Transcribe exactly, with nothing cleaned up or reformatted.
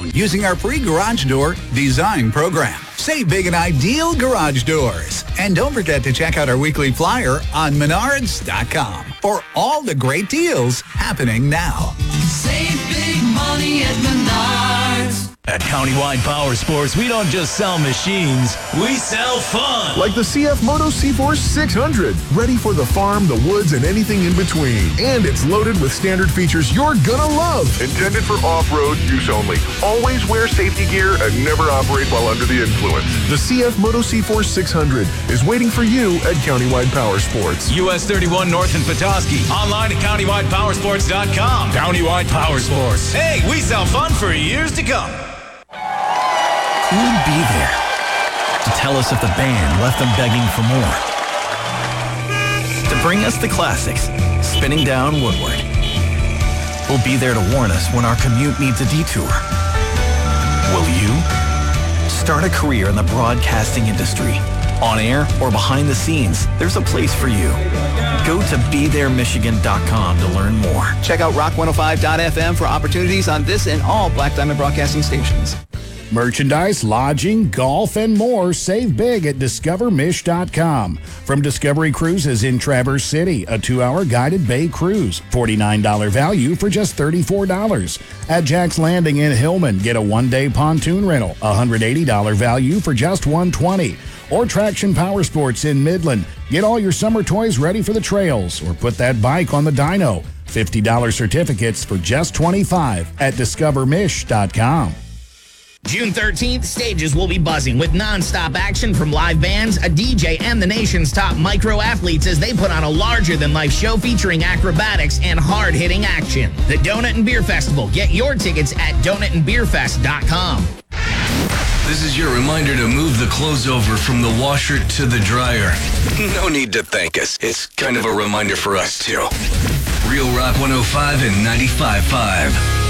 own using our free garage door design program. Save big and ideal garage doors. And don't forget to check out our weekly flyer on menards dot com for all the great deals happening now. Save big money at Menards. At Countywide Power Sports, we don't just sell machines, we sell fun. Like the C F Moto C-Force six hundred, ready for the farm, the woods, and anything in between. And it's loaded with standard features you're gonna love. Intended for off-road use only. Always wear safety gear and never operate while under the influence. The C F Moto C-Force six hundred is waiting for you at Countywide Power Sports. U S thirty-one North in Petoskey. Online at countywide power sports dot com. Countywide Power Sports. Hey, we sell fun for years to come. Who would be there to tell us if the band left them begging for more? To bring us the classics, spinning down Woodward. We'll be there to warn us when our commute needs a detour. Will you? Start a career in the broadcasting industry. On air or behind the scenes, there's a place for you. Go to be there michigan dot com to learn more. Check out rock one oh five dot f m for opportunities on this and all Black Diamond Broadcasting stations. Merchandise, lodging, golf, and more. Save big at discover mish dot com. From Discovery Cruises in Traverse City, a two-hour guided bay cruise. forty-nine dollars value for just thirty-four dollars. At Jack's Landing in Hillman, get a one-day pontoon rental. one hundred eighty dollars value for just one hundred twenty dollars. Or Traction Power Sports in Midland. Get all your summer toys ready for the trails or put that bike on the dyno. fifty dollars certificates for just twenty-five dollars at discover mish dot com. June thirteenth, stages will be buzzing with nonstop action from live bands, a D J, and the nation's top micro athletes as they put on a larger-than-life show featuring acrobatics and hard-hitting action. The Donut and Beer Festival. Get your tickets at donut and beer fest dot com. This is your reminder to move the clothes over from the washer to the dryer. No need to thank us. It's kind of a reminder for us, too. Real Rock one oh five and ninety-five point five.